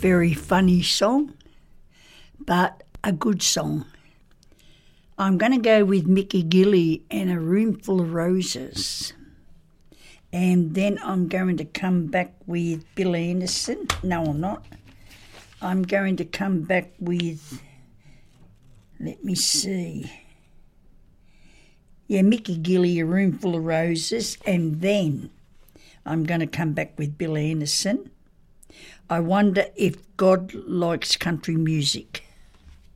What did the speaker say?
very funny song, but a good song. I'm going to go with Mickey Gilley and A Room Full of Roses. And then I'm going to come back with Bill Anderson. No, I'm not. I'm going to come back with, let me see. Yeah, Mickey Gilley, A Room Full of Roses. And then I'm going to come back with Bill Anderson. I wonder if God likes country music.